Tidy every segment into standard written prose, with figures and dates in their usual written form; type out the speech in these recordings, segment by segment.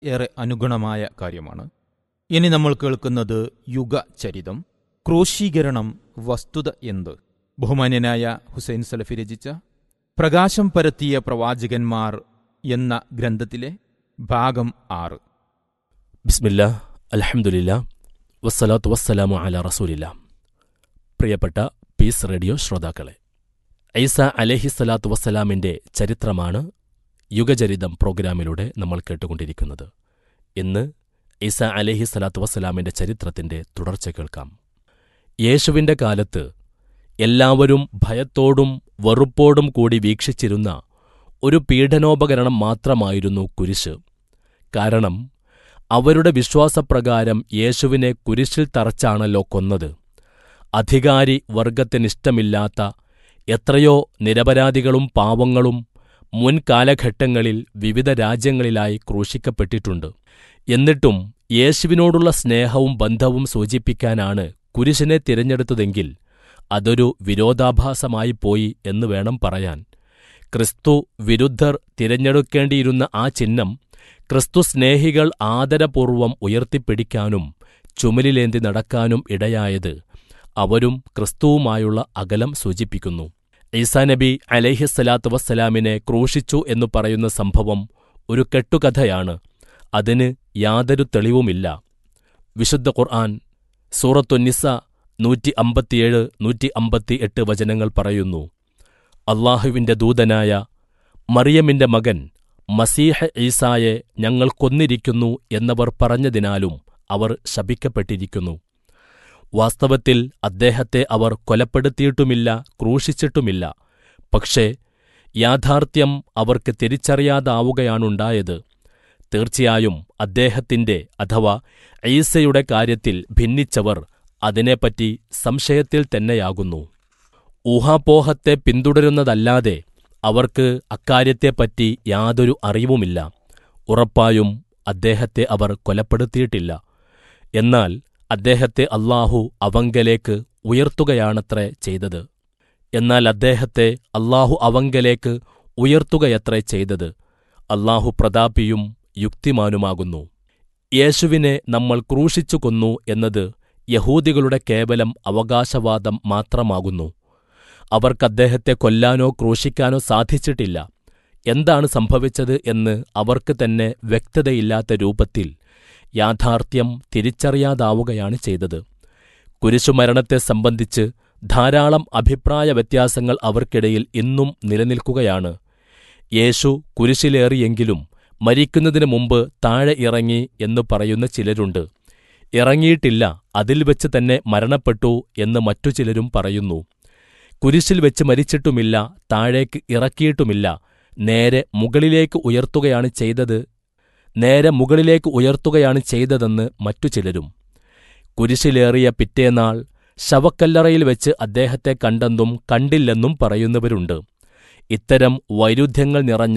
ഏറെ അനുഗുണമായ കാര്യമാണ്. ഇനി നമ്മൾ കേൾക്കുന്നത് യുഗചരിതം, ക്രൂശീകരണം വസ്തുത എന്ത്? ബഹുമാന്യനായ ഹുസൈൻ സലഫി രചിച്ച പ്രകാശം പരത്തിയ പ്രവാചകന്മാർ എന്ന ഗ്രന്ഥത്തിലെ ഭാഗം 6. ബിസ്മില്ലാ, അൽഹംദുലില്ലാ, വസ്സലാത്തു വസ്സലാമു അലാ റസൂലില്ലാ. പ്രിയപ്പെട്ട പീസ് റേഡിയോ ശ്രോതാക്കളെ, ഈസ അലൈഹിസ്സലാത്തു വസ്സലാമിൻ്റെ ചരിത്രമാണ് യുഗചരിതം പ്രോഗ്രാമിലൂടെ നമ്മൾ കേട്ടുകൊണ്ടിരിക്കുന്നത്. ഇന്ന് ഈസ അലൈഹിസ്സലാത്തു വസ്സലാമിൻ്റെ ചരിത്രത്തിൻ്റെ തുടർച്ച കേൾക്കാം. യേശുവിൻ്റെ കാലത്ത് എല്ലാവരും ഭയത്തോടും വെറുപ്പോടും കൂടി വീക്ഷിച്ചിരുന്ന ഒരു പീഡനോപകരണം മാത്രമായിരുന്നു കുരിശ്. കാരണം അവരുടെ വിശ്വാസപ്രകാരം യേശുവിനെ കുരിശിൽ തറച്ചാണല്ലോ കൊന്നത്. അധികാരി വർഗത്തിനിഷ്ടമില്ലാത്ത എത്രയോ നിരപരാധികളും പാവങ്ങളും മുൻകാലഘട്ടങ്ങളിൽ വിവിധ രാജ്യങ്ങളിലായി ക്രൂശിക്കപ്പെട്ടിട്ടുണ്ട്. എന്നിട്ടും യേശുവിനോടുള്ള സ്നേഹവും ബന്ധവും സൂചിപ്പിക്കാനാണ് കുരിശിനെ തിരഞ്ഞെടുത്തതെങ്കിൽ അതൊരു വിരോധാഭാസമായി പോയി എന്ന് വേണം പറയാൻ. ക്രിസ്തു വിരുദ്ധർ തിരഞ്ഞെടുക്കേണ്ടിയിരുന്ന ആ ചിഹ്നം ക്രിസ്തു സ്നേഹികൾ ആദരപൂർവം ഉയർത്തിപ്പിടിക്കാനും ചുമലിലേന്തി നടക്കാനും ഇടയായത് അവരും ക്രിസ്തുവുമായുള്ള അകലം സൂചിപ്പിക്കുന്നു. ഈസാ നബി അലൈഹിസ്സലാത്തു വസ്സലാമിനെ ക്രൂശിച്ചു എന്നു പറയുന്ന സംഭവം ഒരു കെട്ടുകഥയാണ്. അതിന് യാതൊരു തെളിവുമില്ല. വിശുദ്ധ ഖുർആൻ സൂറത്തുന്നിസ 157-158 വചനങ്ങൾ പറയുന്നു: അല്ലാഹുവിന്റെ ദൂതനായ മറിയമിന്റെ മകൻ മസീഹ് ഈസായെ ഞങ്ങൾ കൊന്നിരിക്കുന്നു എന്നവർ പറഞ്ഞതിനാലും അവർ ശപിക്കപ്പെട്ടിരിക്കുന്നു. വാസ്തവത്തിൽ അദ്ദേഹത്തെ അവർ കൊലപ്പെടുത്തിയിട്ടുമില്ല, ക്രൂശിച്ചിട്ടുമില്ല. പക്ഷേ യാഥാർത്ഥ്യം അവർക്ക് തിരിച്ചറിയാതാവുകയാണുണ്ടായത്. തീർച്ചയായും അദ്ദേഹത്തിന്റെ അഥവാ ഈസയുടെ കാര്യത്തിൽ ഭിന്നിച്ചവർ അതിനെപ്പറ്റി സംശയത്തിൽ തന്നെയാകുന്നു. ഊഹാപോഹത്തെ പിന്തുടരുന്നതല്ലാതെ അവർക്ക് അക്കാര്യത്തെപ്പറ്റി യാതൊരു അറിവുമില്ല. ഉറപ്പായും അദ്ദേഹത്തെ അവർ കൊലപ്പെടുത്തിയിട്ടില്ല. എന്നാൽ അദ്ദേഹത്തെ അല്ലാഹു അവങ്കലേക്ക് ഉയർത്തുകയാണത്രേ ചെയ്തത്. അല്ലാഹു പ്രതാപിയും യുക്തിമാനുമാകുന്നു. യേശുവിനെ നമ്മൾ ക്രൂശിച്ചു കൊന്നു എന്നത് യഹൂദികളുടെ കേവലം അവകാശവാദം മാത്രമാകുന്നു. അവർക്കദ്ദേഹത്തെ കൊല്ലാനോ ക്രൂശിക്കാനോ സാധിച്ചിട്ടില്ല. എന്താണ് സംഭവിച്ചത് എന്ന് അവർക്ക് തന്നെ വ്യക്തതയില്ലാത്ത രൂപത്തിൽ യാഥാർത്ഥ്യം തിരിച്ചറിയാതാവുകയാണ് ചെയ്തത്. കുരിശുമരണത്തെ സംബന്ധിച്ച് ധാരാളം അഭിപ്രായ വ്യത്യാസങ്ങൾ അവർക്കിടയിൽ ഇന്നും നിലനിൽക്കുകയാണ്. യേശു കുരിശിലേറിയെങ്കിലും മരിക്കുന്നതിന് മുമ്പ് താഴെ ഇറങ്ങി എന്ന് പറയുന്ന ചിലരുണ്ട്. ഇറങ്ങിയിട്ടില്ല, അതിൽ വെച്ച് തന്നെ മരണപ്പെട്ടു എന്ന് മറ്റു ചിലരും പറയുന്നു. കുരിശിൽ വെച്ച് മരിച്ചിട്ടുമില്ല, താഴേക്ക് ഇറക്കിയിട്ടുമില്ല, നേരെ മുകളിലേക്ക് ഉയർത്തുകയാണ് ചെയ്തതെന്ന് മറ്റു ചിലരും. കുരിശിലേറിയ പിറ്റേനാൾ ശവക്കല്ലറയിൽ വെച്ച് അദ്ദേഹത്തെ കണ്ടെന്നും കണ്ടില്ലെന്നും പറയുന്നവരുണ്ട്. ഇത്തരം വൈരുദ്ധ്യങ്ങൾ നിറഞ്ഞ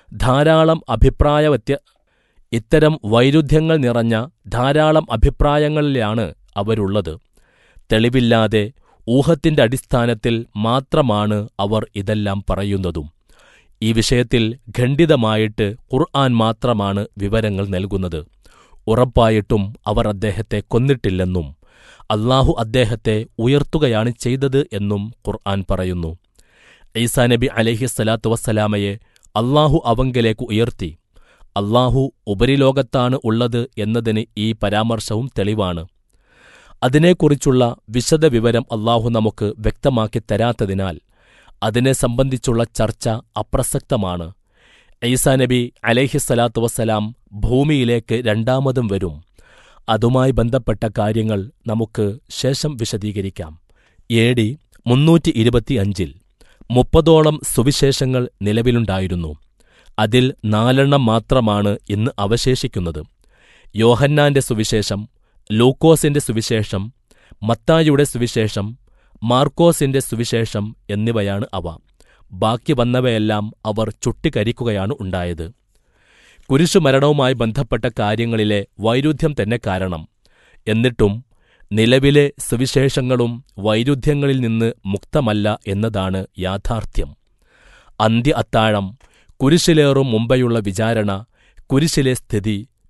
ധാരാളം അഭിപ്രായങ്ങളിലാണ് അവരുള്ളത്. തെളിവില്ലാതെ ഊഹത്തിന്റെ അടിസ്ഥാനത്തിൽ മാത്രമാണ് അവർ ഇതെല്ലാം പറയുന്നതും. ഈ വിഷയത്തിൽ ഖണ്ഡിതമായിട്ട് ഖുർആൻ മാത്രമാണ് വിവരങ്ങൾ നൽകുന്നത്. ഉറപ്പായിട്ടും അവർ അദ്ദേഹത്തെ കൊന്നിട്ടില്ലെന്നും അല്ലാഹു അദ്ദേഹത്തെ ഉയർത്തുകയാണ് ചെയ്തത് എന്നും ഖുർആൻ പറയുന്നു. ഈസാ നബി അലൈഹിസ്സലാത്തു വസ്സലാമയെ അല്ലാഹു അവങ്കലേക്ക് ഉയർത്തി. അല്ലാഹു ഉപരിലോകത്താണ് ഉള്ളത് എന്നതിന് ഈ പരാമർശവും തെളിവാണ്. അതിനെക്കുറിച്ചുള്ള വിശദവിവരം അല്ലാഹു നമുക്ക് വ്യക്തമാക്കി തരാത്തതിനാൽ അതിനെ സംബന്ധിച്ചുള്ള ചർച്ച അപ്രസക്തമാണ്. ഈസാ നബി അലൈഹിസ്സലാത്തു വസ്സലാം ഭൂമിയിലേക്ക് രണ്ടാമതും വരും. അതുമായി ബന്ധപ്പെട്ട കാര്യങ്ങൾ നമുക്ക് ശേഷം വിശദീകരിക്കാം. AD 325 30ഓളം സുവിശേഷങ്ങൾ നിലവിലുണ്ടായിരുന്നു. അതിൽ 4 മാത്രമാണ് ഇന്ന് അവശേഷിക്കുന്നത്. യോഹന്നാന്റെ സുവിശേഷം, ലൂക്കോസിന്റെ സുവിശേഷം, മത്തായിയുടെ സുവിശേഷം, മാർക്കോസിന്റെ സുവിശേഷം എന്നിവയാണ് അവ. ബാക്കി വന്നവയെല്ലാം അവർ ചുട്ടിക്കരിക്കുകയാണ് ഉണ്ടായത്. കുരിശുമരണവുമായി ബന്ധപ്പെട്ട കാര്യങ്ങളിലെ വൈരുദ്ധ്യം തന്നെ കാരണം. എന്നിട്ടും നിലവിലെ സുവിശേഷങ്ങളും വൈരുദ്ധ്യങ്ങളിൽ നിന്ന് മുക്തമല്ല എന്നതാണ് യാഥാർത്ഥ്യം. അന്ത്യ അത്താഴം, കുരിശിലേറും മുമ്പെയുള്ള വിചാരണ, കുരിശിലെ സ്ഥിതി,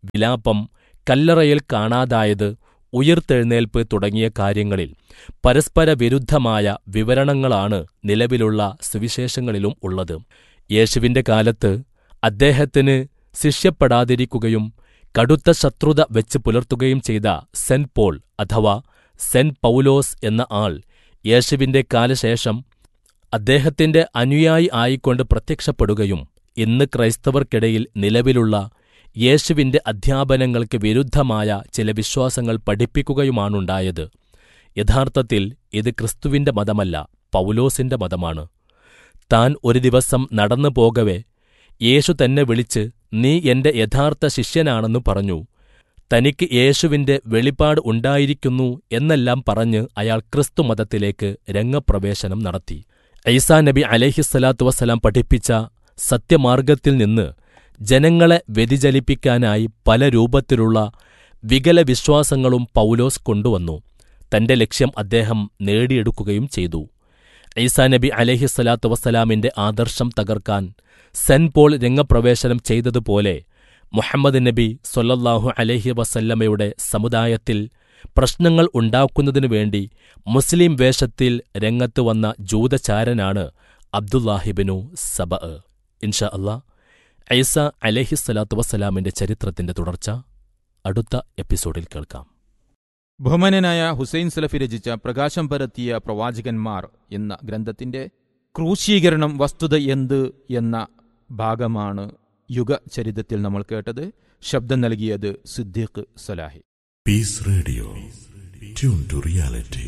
വിലാപം, കല്ലറയിൽ കാണാതായത്, ഉയിർത്തെഴുന്നേൽപ്പ് തുടങ്ങിയ കാര്യങ്ങളിൽ പരസ്പര വിരുദ്ധമായ വിവരണങ്ങളാണ് നിലവിലുള്ള സുവിശേഷങ്ങളിലും ഉള്ളത്. യേശുവിന്റെ കാലത്ത് അദ്ദേഹത്തിന് ശിഷ്യപ്പെടാതിരിക്കുകയും കടുത്ത ശത്രുത വെച്ച് പുലർത്തുകയും ചെയ്ത സെന്റ് പോൾ അഥവാ സെന്റ് പൗലോസ് എന്ന ആൾ യേശുവിന്റെ കാലശേഷം അദ്ദേഹത്തിന്റെ അനുയായി ആയിക്കൊണ്ട് പ്രത്യക്ഷപ്പെടുകയും ഇന്ന് ക്രൈസ്തവർക്കിടയിൽ നിലവിലുള്ള യേശുവിന്റെ അധ്യാപനങ്ങൾക്ക് വിരുദ്ധമായ ചില വിശ്വാസങ്ങൾ പഠിപ്പിക്കുകയുമാണുണ്ടായത്. യഥാർത്ഥത്തിൽ ഇത് ക്രിസ്തുവിന്റെ മതമല്ല, പൗലോസിന്റെ മതമാണ്. താൻ ഒരു ദിവസം നടന്നു പോകവെ യേശു തന്നെ വിളിച്ച്, നീ എന്റെ യഥാർത്ഥ ശിഷ്യനാണെന്നു പറഞ്ഞു. തനിക്ക് യേശുവിന്റെ വെളിപ്പാട് ഉണ്ടായിരിക്കുന്നു എന്നെല്ലാം പറഞ്ഞ് അയാൾ ക്രിസ്തുമതത്തിലേക്ക് രംഗപ്രവേശനം നടത്തി. ഈസാ നബി അലൈഹിസ്സലാത്തു വസ്സലാം പഠിപ്പിച്ച സത്യമാർഗത്തിൽ നിന്ന് ജനങ്ങളെ വ്യതിചലിപ്പിക്കാനായി പല രൂപത്തിലുള്ള വികല വിശ്വാസങ്ങളും പൗലോസ് കൊണ്ടുവന്നു. തന്റെ ലക്ഷ്യം അദ്ദേഹം നേടിയെടുക്കുകയും ചെയ്തു. ഈസാ നബി അലൈഹിസ്സലാത്തു വസ്സലാമിന്റെ ആദർശം തകർക്കാൻ സെന്റ് പോൾ രംഗപ്രവേശനം ചെയ്തതുപോലെ മുഹമ്മദ് നബി സ്വല്ലല്ലാഹു അലൈഹി വസല്ലമയുടെ സമുദായത്തിൽ പ്രശ്നങ്ങൾ ഉണ്ടാക്കുന്നതിനു വേണ്ടി മുസ്ലിം വേഷത്തിൽ രംഗത്ത് വന്ന ജൂതചാരനാണ് അബ്ദുല്ലാഹിബ്നു സബഅ. ഇൻഷാ അല്ലാ, ഈസാ അലൈഹിസ്സലാത്തു വസ്സലാമിന്റെ ചരിത്രത്തിന്റെ തുടർച്ച അടുത്ത എപ്പിസോഡിൽ കേൾക്കാം. ബഹുമാനനായ ഹുസൈൻ സലഫി രചിച്ച പ്രകാശം പരത്തിയ പ്രവാചകന്മാർ എന്ന ഗ്രന്ഥത്തിന്റെ ക്രൂശീകരണം വസ്തുത എന്ത് എന്ന ഭാഗമാണ് യുഗചരിതത്തിൽ നമ്മൾ കേട്ടത്. ശബ്ദം നൽകിയത് Siddique Salahi. Piece radio, tune to reality.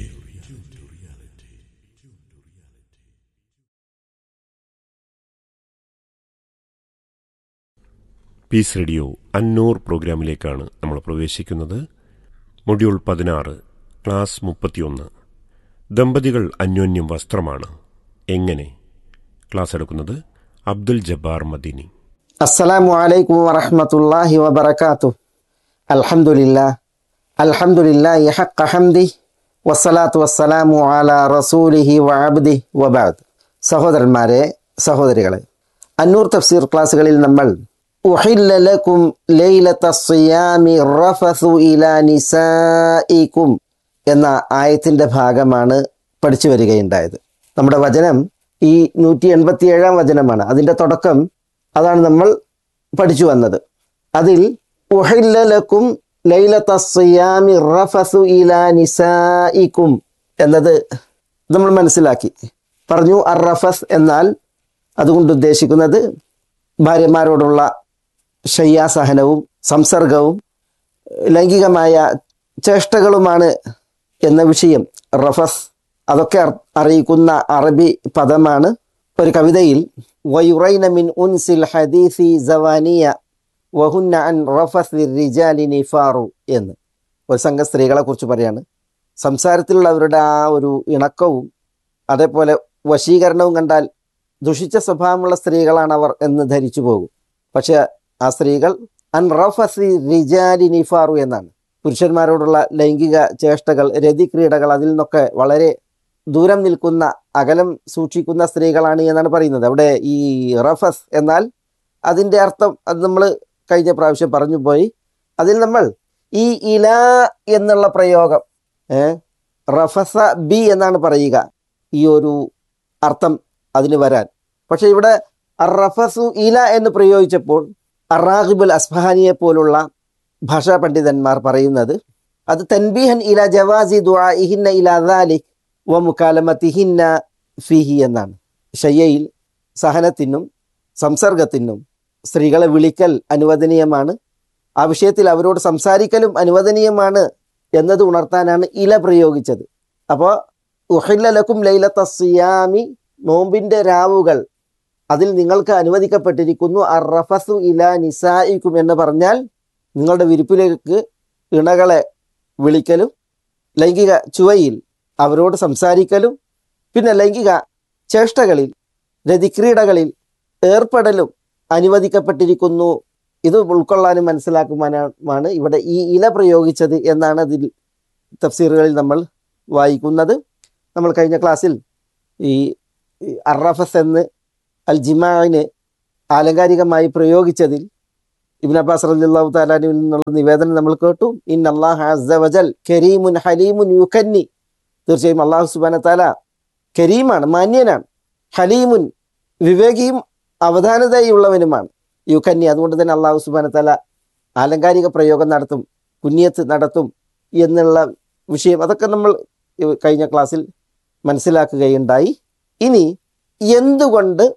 Piece radio അന്നൂർ പ്രോഗ്രാമിലേക്കാണ് നമ്മൾ പ്രവേശിക്കുന്നത്. Module 16, class 31. ദമ്പതികൾ അന്യോന്യം വസ്ത്രമാണ്, എങ്ങനെ? ക്ലാസ് എടുക്കുന്നത് അബ്ദുൽ ജബ്ബാർ മദീനി. അസ്സലാമു അലൈക്കും വറഹ്മത്തുള്ളാഹി വബറകാതുഹു. അൽഹംദുലില്ലാഹി ഹഖ്ഖ ഹംദി വസ്സലാത്തു വസ്സലാമു അലാ റസൂലിഹി വഅബ്ദിഹി വബഅദ്. സഹോദരന്മാരെ, സഹോദരികളെ, അന്നൂർ തഫ്സീർ ക്ലാസ്സുകളിൽ നമ്മൾ ഉഹില്ല ലക്കും ലൈലത്തസ്സിയാമി റഫസു ഇലാ നിസാഇക്കും എന്ന ആയത്തിന്റെ ഭാഗമാണ് പഠിച്ചു വരികയുണ്ടായത്. നമ്മുടെ വചനം ഈ 187 വചനമാണ്. അതിന്റെ തുടക്കം അതാണ് നമ്മൾ പഠിച്ചു വന്നത്. അതിൽ ഉഹില്ല ലക്കും ലൈലത്തസ്സിയാമി റഫസു ഇലാ നിസാഇക്കും എന്നത് നമ്മൾ മനസ്സിലാക്കി പറഞ്ഞു. അർ-റഫസ് എന്നാൽ അതുകൊണ്ട് ഉദ്ദേശിക്കുന്നത് ഭാര്യമാരോടുള്ള ശയ്യാസഹനവും സംസർഗവും ലൈംഗികമായ ചേഷ്ടകളുമാണ് എന്ന വിഷയം. റഫസ് അതൊക്കെ അറിയിക്കുന്ന അറബി പദമാണ്. ഒരു കവിതയിൽ വയുറൈന മിൻ ഉൻസിൽ ഹദീസി സവാനിയ വഹുന്ന അൻ റഫസ് റിജാലി നിഫാറു എന്ന് ഒരു സംഘ സ്ത്രീകളെ കുറിച്ച് പറയാണ്. സംസാരത്തിലുള്ള അവരുടെ ആ ഒരു ഇണക്കവും അതേപോലെ വശീകരണവും കണ്ടാൽ ദുഷിച്ച സ്വഭാവമുള്ള സ്ത്രീകളാണ് അവർ എന്ന് ധരിച്ചു പോകും. പക്ഷെ ആ സ്ത്രീകൾ അൻ റഫസി റിജാലി നിഫാറു എന്നാണ്. പുരുഷന്മാരോടുള്ള ലൈംഗിക ചേഷ്ടകൾ, രതിക്രീഡകൾ, അതിൽ നിന്നൊക്കെ വളരെ ദൂരം നിൽക്കുന്ന, അകലം സൂക്ഷിക്കുന്ന സ്ത്രീകളാണ് എന്നാണ് പറയുന്നത്. അവിടെ ഈ റഫസ് എന്നാൽ അതിൻ്റെ അർത്ഥം അത് നമ്മൾ കഴിഞ്ഞ പ്രാവശ്യം പറഞ്ഞു പോയി. അതിൽ നമ്മൾ ഈ ഇല എന്നുള്ള പ്രയോഗം റഫസ ബി എന്നാണ് പറയുക, ഈ ഒരു അർത്ഥം അതിന് വരാൻ. പക്ഷെ ഇവിടെ റഫസു ഇല എന്ന് പ്രയോഗിച്ചപ്പോൾ അറാഖിബുൽ അസ്ഫഹാനിയെ പോലുള്ള ഭാഷാ പണ്ഡിതന്മാർ പറയുന്നത് അത് തൻബീഹൻ ഇല ജവാസി ദുആഇഹിന്ന ഇലാ ദാലിക് വ മുകാലമതിഹിന്ന ഫീഹി എന്നാണ്. ശയ്യയിൽ സഹനത്തിനും സംസർഗത്തിനും സ്ത്രീകളെ വിളിക്കൽ അനുവദനീയമാണ്, ആ വിഷയത്തിൽ അവരോട് സംസാരിക്കലും അനുവദനീയമാണ് എന്നത് ഉണർത്താനാണ് ഇല പ്രയോഗിച്ചത്. അപ്പോൾ ഉഹില്ല ലക്കും ലൈലത്തസ്സിയാമി, നോമ്പിൻ്റെ രാവുകൾ, അതിൽ നിങ്ങൾക്ക് അനുവദിക്കപ്പെട്ടിരിക്കുന്നു അർ-റഫസു ഇലാ നിസാഇക്കും എന്ന് പറഞ്ഞാൽ നിങ്ങളുടെ വിരിപ്പിലേക്ക് ഇണകളെ വിളിക്കലും ലൈംഗിക ചുവയിൽ അവരോട് സംസാരിക്കലും പിന്നെ ലൈംഗിക ചേഷ്ടകളിൽ രതിക്രീഡകളിൽ ഏർപ്പെടലും അനുവദിക്കപ്പെട്ടിരിക്കുന്നു. ഇത് ഉൾക്കൊള്ളാനും മനസ്സിലാക്കുവാനുമാണ് ഇവിടെ ഈ ഇല പ്രയോഗിച്ചത് എന്നാണ് അതിൽ തഫ്സീറുകളിൽ നമ്മൾ വായിക്കുന്നത്. നമ്മൾ കഴിഞ്ഞ ക്ലാസ്സിൽ ഈ അർ-റഫസ് എന്ന് അൽ ജിമാഇന് ആലങ്കാരികമായി പ്രയോഗിച്ചതിൽ ഇബ്നു അബ്ബാസ് റളിയല്ലാഹു തആല അൻഹുവിൽ നിന്നുള്ള നിവേദനം നമ്മൾ കേട്ടു. ഇന്നല്ലാഹ അസ്സ വജൽ കരീമുൻ ഹലീമുൻ യുകന്നി. തീർച്ചയായും അല്ലാഹു സുബ്ഹാനഹു വ തആല കരീമാണ്, മാന്യനാണ്. ഹലീമുൻ വിവേകിയും അവധാനതയുള്ളവനുമാണ്. യുകന്നി, അതുകൊണ്ട് തന്നെ അല്ലാഹു സുബ്ഹാനഹു വ തആല ആലങ്കാരിക പ്രയോഗം നടത്തും, കുനിയത്ത് നടത്തും എന്നുള്ള വിഷയം അതൊക്കെ നമ്മൾ കഴിഞ്ഞ ക്ലാസ്സിൽ മനസ്സിലാക്കുകയുണ്ടായി. ഇനി എന്തുകൊണ്ട്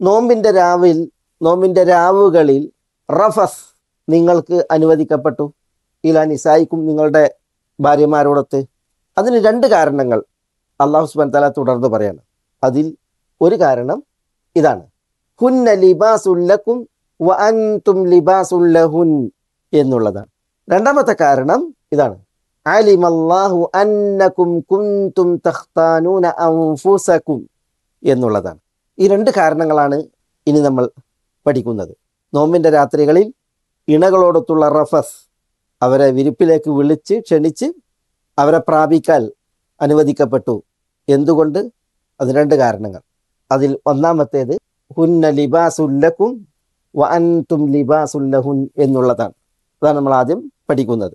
നോമ്പിൻ്റെ രാവുകളിൽ റഫസ് നിങ്ങൾക്ക് അനുവദിക്കപ്പെട്ടു? ഇലാ നിസായിക്കും, നിങ്ങളുടെ ഭാര്യമാരോടൊത്ത്. അതിന് 2 കാരണങ്ങൾ അല്ലാഹു സുബ്ഹാനഹു വ തആല തുടർന്ന് പറയാണ്. അതിൽ ഒരു കാരണം ഇതാണ്, ഹുന്ന ലിബാസുൽ ലക്കും വ അൻതും ലിബാസുൽ ലഹുൻ എന്നുള്ളതാണ്. രണ്ടാമത്തെ കാരണം ഇതാണ്, അലിമല്ലാഹു അന്നകും കുൻതും തഖ്താനൂന അൻഫുസകും എന്നുള്ളതാണ്. ഈ 2 കാരണങ്ങളാണ് ഇനി നമ്മൾ പഠിക്കുന്നത്. നോമ്പിൻ്റെ രാത്രികളിൽ ഇണകളോടൊത്തുള്ള റഫസ്, അവരെ വിരിപ്പിലേക്ക് വിളിച്ച് ക്ഷണിച്ച് അവരെ പ്രാപിക്കാൻ അനുവദിക്കപ്പെട്ടു. എന്തുകൊണ്ട്? അത് 2 കാരണങ്ങൾ. അതിൽ ഒന്നാമത്തേത് ഹുന്ന ലിബാസുൽ ലക്കും വ അൻതും ലിബാസുൽ ലഹുൻ എന്നുള്ളതാണ്. അതാണ് നമ്മൾ ആദ്യം പഠിക്കുന്നത്.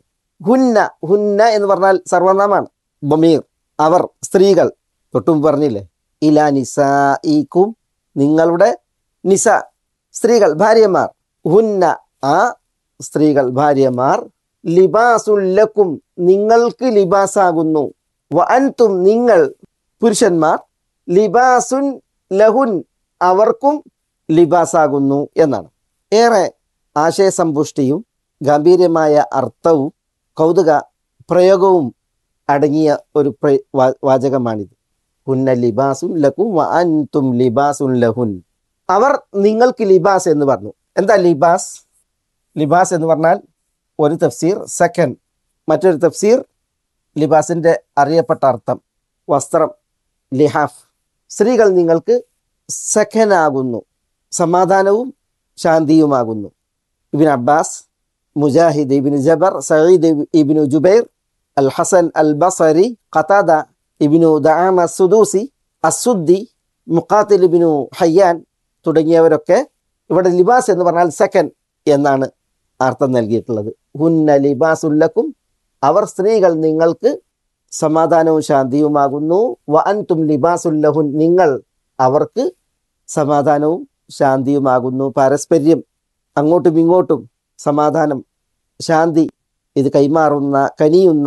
ഹുന്ന എന്ന് പറഞ്ഞാൽ സർവനാമാണ്, ബമീർ, അവർ, സ്ത്രീകൾ. തൊട്ടും പറഞ്ഞില്ലേ, ഇലാ നിസായിക്കും, നിങ്ങളുടെ നിസ, സ്ത്രീകൾ, ഭാര്യമാർ. ഹുന്ന, ആ സ്ത്രീകൾ, ഭാര്യമാർ. ലിബാസുൽ ലക്കും, നിങ്ങൾക്ക് ലിബാസാകുന്നു. വ അൻതും, നിങ്ങൾ പുരുഷന്മാർ. ലിബാസുൻ ലഹുൻ, അവർക്കും ലിബാസാകുന്നു എന്നാണ്. ഏറെ ആശയസമ്പുഷ്ടിയും ഗാംഭീര്യമായ അർത്ഥവും കൗതുക പ്രയോഗവും അടങ്ങിയ ഒരു വാചകമാണിത്. ഹുന്ന ലിബാസുൻ ലക്കും വ അൻതും ലിബാസുൻ ലഹുൻ. അവർ നിങ്ങൾക്ക് ലിബാസ് എന്ന് പറഞ്ഞു. എന്താ ലിബാസ്? ലിബാസ് എന്ന് പറഞ്ഞാൽ ഒരു തഫ്സീർ സക്കൻ, മറ്റൊരു തഫ്സീർ ലിബാസിൻ്റെ അറിയപ്പെട്ട അർത്ഥം വസ്ത്രം, ലിഹാഫ്. സ്ത്രീകൾ നിങ്ങൾക്ക് സഖനാകുന്നു, സമാധാനവും ശാന്തിയുമാകുന്നു. ഇബ്നു അബ്ബാസ്, മുജാഹിദ് ഇബ്നു ജബർ, സഈദ് ഇബ്നു ജുബൈർ, അൽ ഹസൻ അൽ ബസരി, ഖതാദ ഇബ്നു ദഅമ സുദൂസി, അസുദ്ദി, മുഖാത്തിൽ ഇബ്നു ഹയ്യാൻ തുടങ്ങിയവരൊക്കെ ഇവിടെ ലിബാസ് എന്ന് പറഞ്ഞാൽ സക്കൻ എന്നാണ് അർത്ഥം നൽകിയിട്ടുള്ളത്. ഹുന്ന ലിബാസുൽ ലക്കും, അവർ സ്ത്രീകൾ നിങ്ങൾക്ക് സമാധാനവും ശാന്തിയുമാകുന്നു. വ അൻതും ലിബാസുൽ ലഹുൻ, നിങ്ങൾ അവർക്ക് സമാധാനവും ശാന്തിയുമാകുന്നു. പാരസ്പര്യം, അങ്ങോട്ടും ഇങ്ങോട്ടും സമാധാനം, ശാന്തി, ഇത് കൈമാറുന്ന, കനിയുന്ന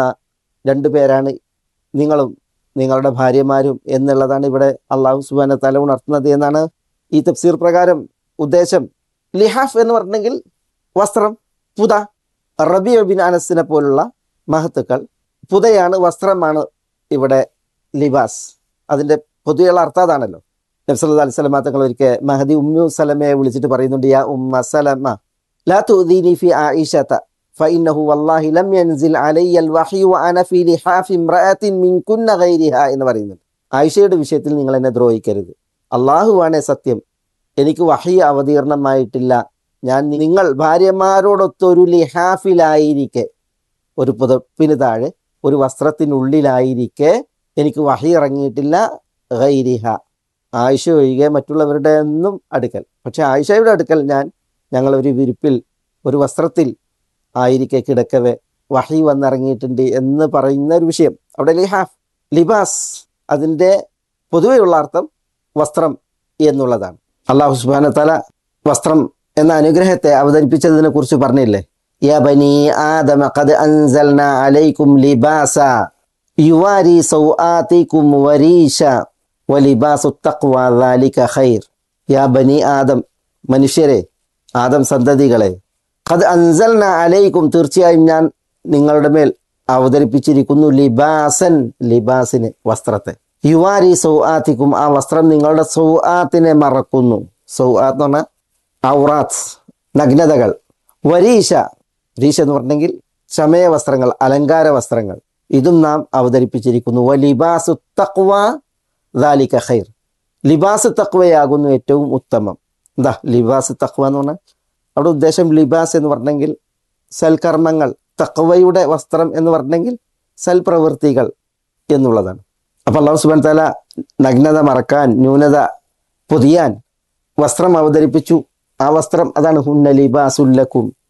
2 പേരാണ് നിങ്ങളും നിങ്ങളുടെ ഭാര്യമാരും എന്നുള്ളതാണ് ഇവിടെ അല്ലാഹു സുബ്ഹാനഹു വ തആല ഉണർത്തുന്നത് എന്നാണ് ഈ തഫ്സീർ പ്രകാരം ഉദ്ദേശം. ലിഹാഫ് എന്ന് പറഞ്ഞെങ്കിൽ വസ്ത്രം, പുത. റബീഉ ബിൻ അനസിനെ പോലുള്ള മഹത്തുക്കൾ പുതയാണ്, വസ്ത്രമാണ് ഇവിടെ ലിബാസ്. അതിൻ്റെ പൊതുവെയുള്ള അർത്ഥം അതാണല്ലോ. നബി സല്ലല്ലാഹു അലൈഹി വസല്ലം തങ്ങൾ ഒരിക്കൽ മഹദി ഉമ്മു സലമയെ വിളിച്ചിട്ട് പറയുന്നുണ്ട്, യാ ഉമ്മ സലമ ലാ തുദീനി ഫി ആയിഷത ഫഇന്നഹു വല്ലാഹി ലം യൻസിൽ അലയ്യൽ വഹ്യു വഅന ഫി ലിഹാഫി ഇംറഅത്തിൻ മിൻകുന്ന ഗൈരിഹാ എന്ന് പറയുന്നുണ്ട്. ആയിഷയുടെ വിഷയത്തിൽ നിങ്ങൾ എന്നെ ദ്രോഹിക്കരുത്, അള്ളാഹുവാണേ സത്യം, എനിക്ക് വഹ്യ് അവതീർണമായിട്ടില്ല. ഞാൻ നിങ്ങൾ ഭാര്യമാരോടൊത്തൊരു ലിഹാഫിലായിരിക്കെ, ഒരു പുതപ്പിന് താഴെ ഒരു വസ്ത്രത്തിനുള്ളിലായിരിക്കെ എനിക്ക് വഹ്യ് ഇറങ്ങിയിട്ടില്ല. ഗൈരിഹ, ആയിഷ ഒഴികെ മറ്റുള്ളവരുടെ ഒന്നും അടുക്കൽ. പക്ഷെ ആയിഷയുടെ അടുക്കൽ ഞങ്ങൾ ഒരു വിരിപ്പിൽ ഒരു വസ്ത്രത്തിൽ ആയിരിക്കെ കിടക്കവെ വഹി വന്നിറങ്ങിയിട്ടുണ്ട് എന്ന് പറയുന്ന ഒരു വിഷയം. അവിടെ ലിഹാഫ്, ലിബാസ്, അതിൻ്റെ പൊതുവെയുള്ള അർത്ഥം വസ്ത്രം എന്നുള്ളതാണ്. അല്ലാഹു സുബ്ഹാനഹു വ തആല വസ്ത്രം എന്ന അനുഗ്രഹത്തെ അവതരിപ്പിച്ചതിനെ കുറിച്ച് പറഞ്ഞില്ലേ, യാ ബനി ആദമ ഖദ് അൻസൽനാ അലൈക്കും ലിബാസ യുവാരി സൗആതികും വരീശ വലിബാസു തഖ്വ ദാലിക ഖൈർ. യാ ബനി ആദം, മനുഷ്യരെ, ആദം സന്തതികളെ, ഖദ് അൻസൽനാ അലൈക്കും, തീർച്ചയായും ഞാൻ നിങ്ങളുടെ മേൽ അവതരിപ്പിച്ചിരിക്കുന്നു ലിബാസൻ, ലിബാസിനെ, വസ്ത്രത്തെ. യുവാരി സൗആതികും, ആ വസ്ത്രം നിങ്ങളുടെ സൗആത്തിനെ മറക്കുന്നു. സൗആത്ത് എന്ന് പറഞ്ഞാൽ ഔറാത്ത്, നഗ്നതകൾ. വരീശ, രീശ എന്ന് പറഞ്ഞെങ്കിൽ ചമയ വസ്ത്രങ്ങൾ, അലങ്കാര വസ്ത്രങ്ങൾ, ഇതും നാം അവതരിപ്പിച്ചിരിക്കുന്നു. വലിബാസു തഖ്വ ദാലിക ഖൈർ, ലിബാസ് തഖ്വയാകുന്നു ഏറ്റവും ഉത്തമം. എന്താ ലിബാസ് തഖ്വ എന്ന് പറഞ്ഞാൽ അവിടെ ഉദ്ദേശം ലിബാസ് എന്ന് പറഞ്ഞെങ്കിൽ സൽക്കർമ്മങ്ങൾ, തഖ്വയുടെ വസ്ത്രം എന്ന് പറഞ്ഞെങ്കിൽ സൽപ്രവൃത്തികൾ എന്നുള്ളതാണ്. അപ്പോൾ അല്ലാഹു സുബ്ഹാനഹു വ തആല നഗ്നത മറക്കാൻ, ന്യൂനത പൊതിയാൻ വസ്ത്രം അവതരിപ്പിച്ചു. ആ വസ്ത്രം അതാണ് ഹുന്ന ലിബാസുൽ ലക്കും,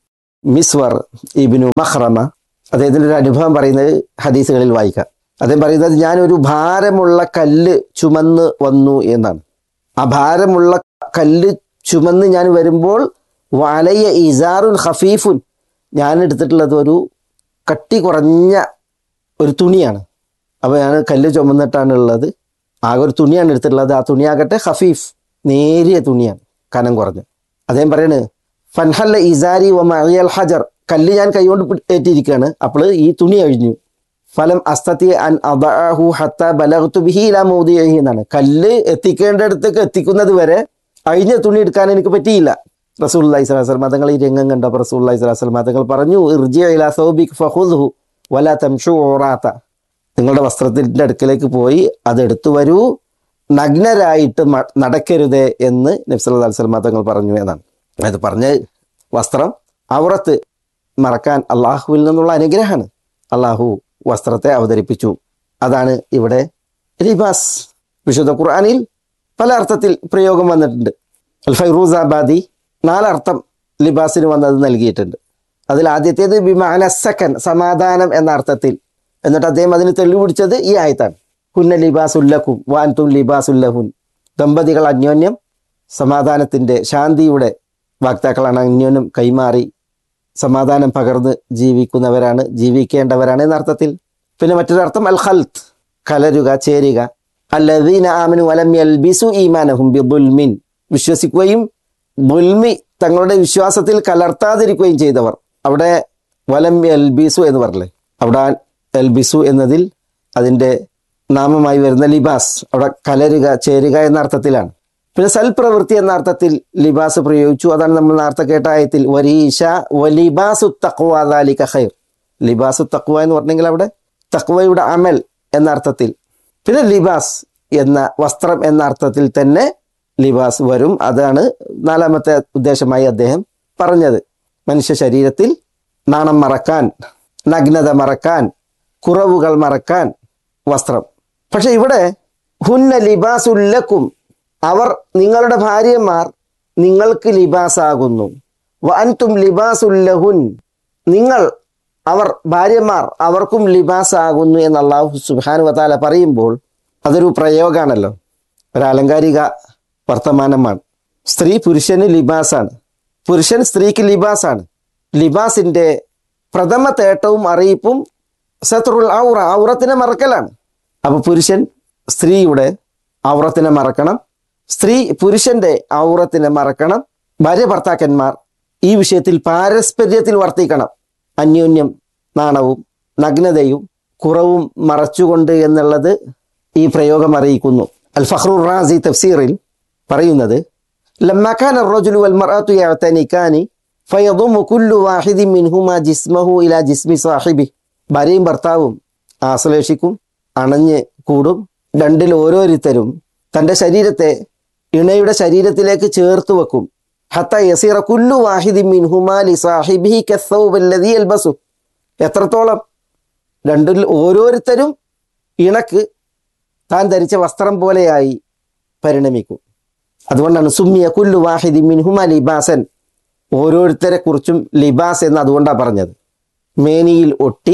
മിസ്വർ ഇബ്നു മഖ്റമ അദ്ദേഹത്തിൻ്റെ ഒരു അനുഭവം പറയുന്നത് ഹദീസുകളിൽ വായിക്കാം. അദ്ദേഹം പറയുന്നത്, ഞാനൊരു ഭാരമുള്ള കല്ല് ചുമന്ന് വന്നു എന്നാണ്. ആ ഭാരമുള്ള കല്ല് ചുമന്ന് ഞാൻ വരുമ്പോൾ വലയ ഇസാറുൻ ഖഫീഫുൻ, ഞാൻ എടുത്തിട്ടുള്ളത് ഒരു കട്ടി കുറഞ്ഞ ഒരു തുണിയാണ്. അപ്പോൾ ഞാൻ കല്ല് ചുമന്നിട്ടാണ് ഉള്ളത്, ആകെ ഒരു തുണിയാണ് എടുത്തിട്ടുള്ളത്. ആ തുണിയാകട്ടെ ഖഫീഫ്, നേരിയ തുണിയാണ്, കനം കുറഞ്ഞ്. അദ്ദേഹം പറയണ്, ഫൻഹല്ല ഇസാരി വ മഅയൽ ഹജർ, കല്ല് ഞാൻ കൈകൊണ്ട് ഏറ്റിരിക്കുകയാണ്, അപ്പോൾ ഈ തുണി അഴിഞ്ഞു. ഫലം അസ്തതി അൻ അദഅഹു ഹത്ത ബലഗ്തു ബിഹി ഇലാ മൗദിഇഹി എന്നാണ്. കല്ല് എത്തിക്കേണ്ടടുത്തേക്ക് എത്തിക്കുന്നത് വരെ അഴിഞ്ഞ തുണി എടുക്കാൻ എനിക്ക് പറ്റിയില്ല. റസൂലുള്ളാഹി സ്വല്ലല്ലാഹു അലൈഹി വസല്ലം തങ്ങൾ ഈ രംഗം കണ്ടപ്പോൾ റസൂലുള്ളാഹി സ്വല്ലല്ലാഹു അലൈഹി വസല്ലം തങ്ങൾ പറഞ്ഞു, ഇർജി ഇലാ സൗബിക ഫഖുദ്ഹു വലാ തംശു ഉറാത, നിങ്ങളുടെ വസ്ത്രത്തിൻ്റെ അടുക്കലേക്ക് പോയി അതെടുത്തു വരൂ, നഗ്നരായിട്ട് നടക്കരുതേ എന്ന് നബി സല്ലല്ലാഹു അലൈഹി വസല്ലം തങ്ങൾ പറഞ്ഞു എന്നാണ്. അത് പറഞ്ഞ് വസ്ത്രം ഔറത്ത് മറക്കാൻ അള്ളാഹുവിൽ നിന്നുള്ള അനുഗ്രഹമാണ്. അള്ളാഹു വസ്ത്രത്തെ അവതരിപ്പിച്ചു. അതാണ് ഇവിടെ ലിബാസ്. വിശുദ്ധ ഖുർആനിൽ പല അർത്ഥത്തിൽ പ്രയോഗം വന്നിട്ടുണ്ട്. അൽ ഫൈറൂസാബാദി 4 അർത്ഥം ലിബാസിന് വന്നത് നൽകിയിട്ടുണ്ട്. അതിൽ ആദ്യത്തേത് ബിമഅന സക്കൻ, സമാധാനം എന്ന അർത്ഥത്തിൽ. എന്നിട്ട് അദ്ദേഹം അതിന് തെളിവ് പിടിച്ചത് ഈ ആയത്താണ്, ഹുന്ന ലിബാസുല്ലക്കും വഅൻതും ലിബാസുല്ലഹുൻ. ദമ്പതികൾ അന്യോന്യം സമാധാനത്തിൻ്റെ, ശാന്തിയുടെ വാക്താക്കളാണ്, അന്യോന്യം കൈമാറി സമാധാനം പകർന്ന് ജീവിക്കുന്നവരാണ്, ജീവിക്കേണ്ടവരാണ് എന്നർത്ഥത്തിൽ. പിന്നെ മറ്റൊരർത്ഥം അൽ ഖൽത്ത്, കലരുക, ചേരുക. അല്ലദീന ആമനു വലം യൽബിസു ഈമാനഹും ബിദുൽമിൻ, വിശ്വസിക്കുകയും ദുൽമി, തങ്ങളുടെ വിശ്വാസത്തിൽ കലർത്താതിരിക്കുകയും ചെയ്തവർ. അവിടെ വലം യൽബിസു എന്ന് പറഞ്ഞില്ലേ, അവിടെ എൽബിസു എന്നതിൽ അതിൻ്റെ നാമമായി വരുന്ന ലിബാസ്, അവിടെ കലരുക, ചേരുക എന്ന അർത്ഥത്തിലാണ്. പിന്നെ സൽപ്രവൃത്തി എന്ന അർത്ഥത്തിൽ ലിബാസ് പ്രയോഗിച്ചു. അതാണ് നമ്മൾ നേരത്തെ കേട്ട ആയത്തിൽ വരീഷ വലിബാസു തഖ്വ ദാലിക ഖൈർ. ലിബാസു തഖ്വ എന്ന് പറഞ്ഞെങ്കിൽ അവിടെ തഖ്വയുടെ അമൽ എന്ന അർത്ഥത്തിൽ. പിന്നെ ലിബാസ് എന്ന വസ്ത്രം എന്ന അർത്ഥത്തിൽ തന്നെ ലിബാസ് വരും. അതാണ് 4ാമത്തെ ഉദ്ദേശമായി അദ്ദേഹം പറഞ്ഞത്. മനുഷ്യ ശരീരത്തിൽ നാണം മറക്കാൻ, നഗ്നത മറക്കാൻ, കുറവുകൾ മറക്കാൻ വസ്ത്രം. പക്ഷെ ഇവിടെ ഹുന്ന ലിബാസുല്ലക്കും, അവർ നിങ്ങളുടെ ഭാര്യമാർ നിങ്ങൾക്ക് ലിബാസാകുന്നു. വഅൻതും ലിബാസുല്ലഹുൻ, നിങ്ങൾ അവർ ഭാര്യമാർ അവർക്കും ലിബാസാകുന്നു എന്ന് അല്ലാഹു സുബ്ഹാനഹു വ തആല പറയുമ്പോൾ അതൊരു പ്രയോഗമാണല്ലോ, ഒരു അലങ്കാരിക വർത്തമാനമാണ്. സ്ത്രീ പുരുഷന് ലിബാസാണ്, പുരുഷൻ സ്ത്രീക്ക് ലിബാസാണ്. ലിബാസിൻ്റെ പ്രഥമ തേട്ടവും അറിയിപ്പും സത്റുൽ ഔറ, ഔറത്തിനെ മറക്കലാണ്. അപ്പോൾ പുരുഷൻ സ്ത്രീയുടെ ഔറത്തിനെ മറക്കണം, സ്ത്രീ പുരുഷന്റെ ഔറത്തിനെ മറക്കണം. ഭാര്യ ഭർത്താക്കന്മാർ ഈ വിഷയത്തിൽ പാരസ്പര്യത്തിൽ വർത്തിക്കണം. അന്യോന്യം നാണവും നഗ്നതയും കുറവും മറച്ചുകൊണ്ട് എന്നുള്ളത് ഈ പ്രയോഗം അറിയിക്കുന്നു. അൽ ഫഖ്റുർ റാസി തഫ്സീറിൽ പറയുന്നത്, ലമ്മാ കാന അർറജുലു വൽ മർഅതു യഅ്തനികാനി ഫയദുമു കുല്ലു വാഹിദിൻ മിൻഹുമാ ജിസ്മഹു ഇലാ ജിസ്മി സാഹിബി, ഭാര്യയും ഭർത്താവും ആശ്ലേഷിക്കും, അണഞ്ഞ് കൂടും. രണ്ടിൽ ഓരോരുത്തരും തൻ്റെ ശരീരത്തെ ഇണയുടെ ശരീരത്തിലേക്ക് ചേർത്ത് വെക്കും. ഹത്ത യസീറ കുല്ലു വാഹിദിൻ മിൻഹുമാ ലിസാഹിബിഹി കസ്സൗബല്ലദീ യൽബസു, എത്രത്തോളം രണ്ടിൽ ഓരോരുത്തരും ഇണക്ക് താൻ ധരിച്ച വസ്ത്രം പോലെയായി പരിണമിക്കും. അതുകൊണ്ടാണ് സുമ്മിയ കുല്ലു വാഹിദിൻ മിൻഹുമാ ലിബാസൻ, ഓരോരുത്തരെ കുറിച്ചും ലിബാസ് എന്ന് അതുകൊണ്ടാണ് പറഞ്ഞത്. മേനിയിൽ ഒട്ടി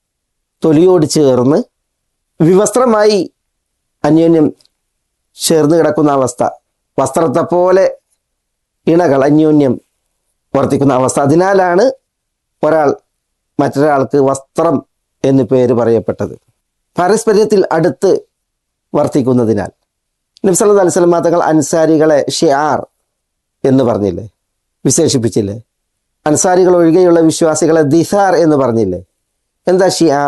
തൊലിയോട് ചേർന്ന് വിവസ്ത്രമായി അന്യോന്യം ചേർന്ന് കിടക്കുന്ന അവസ്ഥ, വസ്ത്രത്തെ പോലെ ഇണകൾ അന്യോന്യം വർത്തിക്കുന്ന അവസ്ഥ. അതിനാലാണ് ഒരാൾ മറ്റൊരാൾക്ക് വസ്ത്രം എന്ന് പേര് പറയപ്പെട്ടത്, പാരസ്പര്യത്തിൽ അടുത്ത് വർത്തിക്കുന്നതിനാൽ. നബി സല്ലല്ലാഹു അലൈഹി വസല്ലം തങ്ങൾ അൻസാരികളെ ഷിആർ എന്ന് പറഞ്ഞില്ലേ, വിശേഷിപ്പിച്ചില്ലേ? അൻസാരികൾ ഒഴികെയുള്ള വിശ്വാസികളെ ദിസാർ എന്ന് പറഞ്ഞില്ലേ? എന്താ ഷിആർ?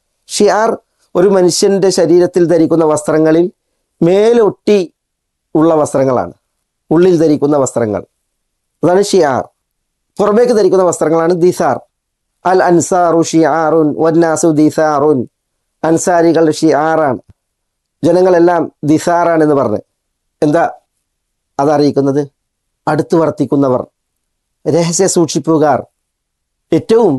ഷിആർ ഒരു മനുഷ്യൻ്റെ ശരീരത്തിൽ ധരിക്കുന്ന വസ്ത്രങ്ങളിൽ മേലൊട്ടി ഉള്ള വസ്ത്രങ്ങളാണ്, ഉള്ളിൽ ധരിക്കുന്ന വസ്ത്രങ്ങൾ, അതാണ് ഷിആർ. പുറമേക്ക് ധരിക്കുന്ന വസ്ത്രങ്ങളാണ് ദിസാർ. അൽ അൻസാറു ഷിആറുൻ വന്നാസു ദിസാറുൻ, അൻസാരികൾ ഷിആറാണ്, ജനങ്ങളെല്ലാം ദിസാറാണെന്ന് പറഞ്ഞ് എന്താ അതറിയിക്കുന്നത്? അടുത്ത് വർത്തിക്കുന്നവർ, രഹസ്യ സൂക്ഷിപ്പുകാർ, ഏറ്റവും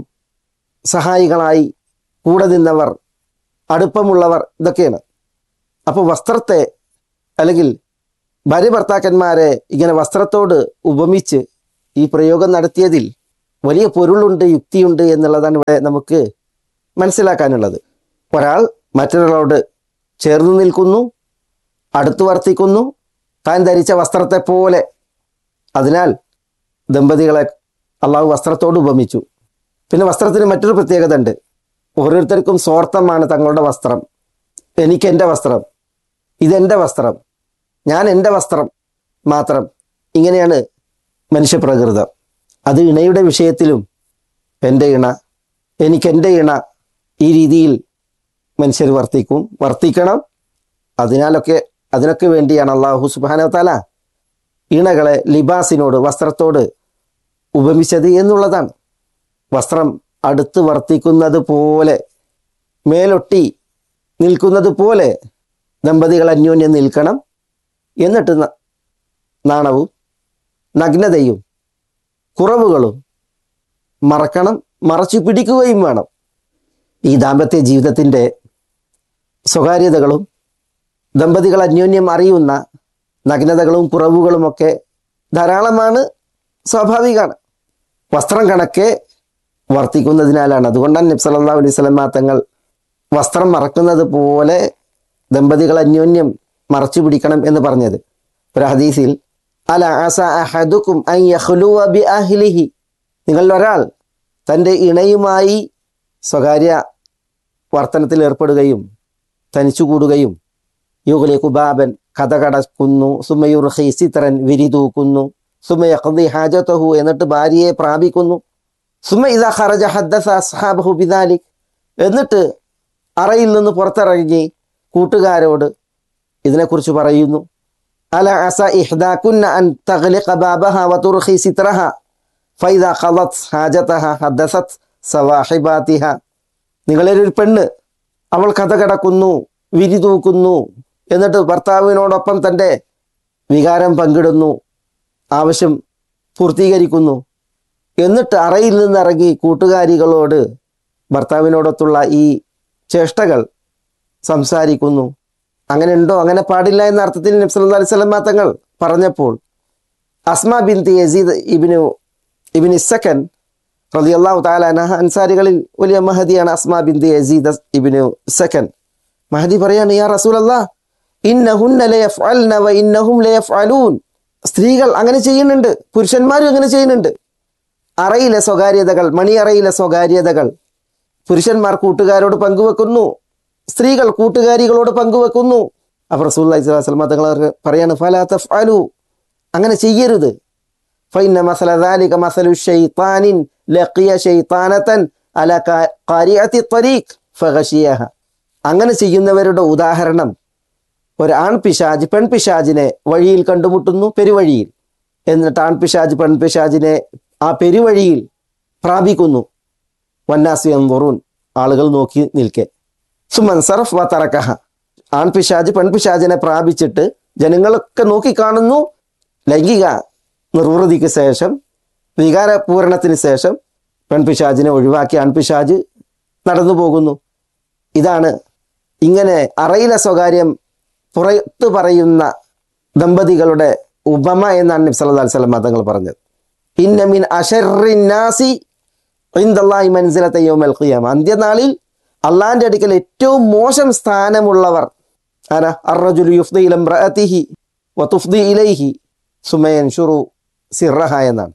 സഹായികളായി കൂടെ നിന്നവർ, അടുപ്പമുള്ളവർ, ഇതൊക്കെയാണ്. അപ്പോൾ വസ്ത്രത്തെ അല്ലെങ്കിൽ ഭാര്യ ഭർത്താക്കന്മാരെ ഇങ്ങനെ വസ്ത്രത്തോട് ഉപമിച്ച് ഈ പ്രയോഗം നടത്തിയതിൽ വലിയ പൊരുളുണ്ട്, യുക്തിയുണ്ട് എന്നുള്ളതാണ് ഇവിടെ നമുക്ക് മനസ്സിലാക്കാനുള്ളത്. ഒരാൾ മറ്റൊരാളോട് ചേർന്ന് നിൽക്കുന്നു, അടുത്ത് വർത്തിക്കുന്നു, താൻ ധരിച്ച വസ്ത്രത്തെ പോലെ. അതിനാൽ ദമ്പതികളെ അള്ളാഹു വസ്ത്രത്തോട് ഉപമിച്ചു. പിന്നെ വസ്ത്രത്തിന് മറ്റൊരു പ്രത്യേകത ഉണ്ട്. ഓരോരുത്തർക്കും സ്വാർത്ഥമാണ് തങ്ങളുടെ വസ്ത്രം. എനിക്കെൻ്റെ വസ്ത്രം, ഇതെൻ്റെ വസ്ത്രം, ഞാൻ എൻ്റെ വസ്ത്രം മാത്രം. ഇങ്ങനെയാണ് മനുഷ്യപ്രകൃതം. അത് ഇണയുടെ വിഷയത്തിലും എൻ്റെ ഇണ, എനിക്കെൻ്റെ ഇണ, ഈ രീതിയിൽ മനുഷ്യർ വർത്തിക്കണം. അതിനൊക്കെ വേണ്ടിയാണ് അള്ളാഹു സുബ്ഹാനഹു വ തആല ഇണകളെ ലിബാസിനോട്, വസ്ത്രത്തോട് ഉപമിച്ചത് എന്നുള്ളതാണ്. വസ്ത്രം അടുത്ത് വർത്തിക്കുന്നത് പോലെ, മേലൊട്ടി നിൽക്കുന്നത് പോലെ ദമ്പതികൾ അന്യോന്യം നിൽക്കണം. എന്നിട്ട് നാണവും നഗ്നതയും കുറവുകളും മറച്ചു പിടിക്കുകയും വേണം. ഈ ദാമ്പത്യ ജീവിതത്തിൻ്റെ സ്വകാര്യതകളും ദമ്പതികൾ അന്യോന്യം അറിയുന്ന നഗ്നതകളും കുറവുകളുമൊക്കെ ധാരാളമാണ്, സ്വാഭാവികമാണ്. വസ്ത്രം കണക്കെ വർത്തിക്കുന്നതിനാലാണ്. അതുകൊണ്ടാണ് നബി സല്ലല്ലാഹു അലൈഹി വസല്ലം തങ്ങൾ വസ്ത്രം മറക്കുന്നത് പോലെ ദമ്പതികൾ അന്യോന്യം മറച്ചു പിടിക്കണം എന്ന് പറഞ്ഞത്. ഒരു ഹദീസിൽ അല അസ അഹദുക്കും അൻ യഖ്ലുവ ബി അഹ്ലിഹി, നിങ്ങളിൽ ഒരാൾ തൻ്റെ ഇണയുമായി സ്വകാര്യ വർത്തനത്തിൽ ഏർപ്പെടുകയും തനിച്ചുകൂടുകയും, യുഗ്ലിഖു ബാബൻ, കഥ കടക്കുന്നു, സുമ്മ യുർഖി സിത്രൻ, വിരി തൂക്കുന്നു, സുമ്മ യഖ്ദി ഹാജതഹു, എന്നിട്ട് ഭാര്യയെ പ്രാപിക്കുന്നു, സുമ്മ ഇദാ ഖറജ ഹദ്ദസ അസ്ഹാബഹു ബിദാലിക്, എന്നിട്ട് അറയിൽ നിന്ന് പുറത്തിറങ്ങി കൂട്ടുകാരോട് ഇതിനെക്കുറിച്ച് പറയുന്നു. അല അസ ഇഹ്ദാകുന്ന അൻ തഗ്ലിഖ ബാബഹ വതുർഖി സിത്രഹ ഫൈദാ ഖളത് ഹാജതഹ ഹദ്ദസത് സവാഹിബാതിഹ, നിങ്ങളൊരു പെണ്ണ്, അവൾ കഥ കടക്കുന്നു, വിരി തൂക്കുന്നു, എന്നിട്ട് ഭർത്താവിനോടൊപ്പം തൻ്റെ വികാരം പങ്കിടുന്നു, ആവശ്യം പൂർത്തീകരിക്കുന്നു, എന്നിട്ട് അറയിൽ നിന്നിറങ്ങി കൂട്ടുകാരികളോട് ഭർത്താവിനോടൊത്തുള്ള ഈ ചേഷ്ടകൾ സംസാരിക്കുന്നു. അങ്ങനെ ഉണ്ടോ, അങ്ങനെ പാടില്ല എന്ന അർത്ഥത്തിൽ നബി സല്ലല്ലാഹു അലൈഹി വസല്ലം തങ്ങൾ പറഞ്ഞപ്പോൾ അസ്മാ ബിൻത് യസീദ് ഇബ്നു സക്കൻ റളിയല്ലാഹു തആല അൻഹ, അൻസാരികളിൽ വലിയ മഹദിയാണ് അസ്മാ ബിൻത് യസീദ് ഇബ്നു സക്കൻ. മഹദി പറയാണ്, യാ റസൂലല്ലാഹ് ഇന്നഹുന്ന ലയഫ്അൽന വ ഇന്നഹും ലയഫ്അലൂൻ, സ്ത്രീകൾ അങ്ങനെ ചെയ്യുന്നുണ്ട്, പുരുഷന്മാരും അങ്ങനെ ചെയ്യുന്നുണ്ട്. അറയിലെ സ്വകാര്യതകൾ, മണിയറയിലെ സ്വകാര്യതകൾ പുരുഷന്മാർ കൂട്ടുകാരോട് പങ്കുവെക്കുന്നു, സ്ത്രീകൾ കൂട്ടുകാരികളോട് പങ്കുവെക്കുന്നു. അപ്പോൾ റസൂലുള്ളാഹി സ്വല്ലല്ലാഹു അലൈഹി വസല്ലം തങ്ങൾ പറയാണ്, ഫലാ തഫ്അലു, അങ്ങനെ ചെയ്യരുത്. ഫഇന്ന മസല ദാലിക മസലു ശൈത്താനിൻ ലഖിയ ശൈത്താനതൻ അല ഖാരിഅത്തി ത്വരീഖ് ഫഗശിയഹ, അങ്ങനെ ചെയ്യുന്നവരുടെ ഉദാഹരണം ഒരു ആൺപിശാജ് പെൺപിശാജിനെ വഴിയിൽ കണ്ടുമുട്ടുന്നു, പെരുവഴിയിൽ. എന്നിട്ട് ആൺപിശാജ് പെൺപിശാജിനെ ആ പെരുവഴിയിൽ പ്രാപിക്കുന്നു. വന്നാസു യൻദുറൂൻ, ആളുകൾ നോക്കി നിൽക്കെ. സുമൻസറഫ് വ തറക്കഹ, ആൺപിശാജ് പെൺപിശാജിനെ പ്രാപിച്ചിട്ട് ജനങ്ങളൊക്കെ നോക്കിക്കാണുന്നു. ലൈംഗിക നിർവൃതിക്ക് ശേഷം, വികാരപൂരണത്തിന് ശേഷം പെൺപിശാജിനെ ഒഴിവാക്കി ആൺപിശാജ് നടന്നു പോകുന്നു. ഇതാണ് ഇങ്ങനെ അറയിലെ സ്വകാര്യം പുറത്തു പറയുന്ന ദമ്പതികളുടെ ഉപമ എന്നാണ് നബി സല്ലല്ലാഹു അലൈഹി വസല്ലം തങ്ങൾ പറഞ്ഞത്. ഇന്ന മിൻ അശർറിൻ നാസി ഇൻദല്ലാഹി മൻസിലത യൗമൽ ഖിയാമ, അന്ത്യനാളിൽ അള്ളാഹിന്റെ അടുക്കൽ ഏറ്റവും മോശം സ്ഥാനമുള്ളവർ ആരാ? അർറജുലു യുഫ്ദി ഇല ഇംറഅതിഹി വതുഫ്ദി ഇലൈഹി സുമ്മ യൻശുറു സിർറഹ എന്നാണ്.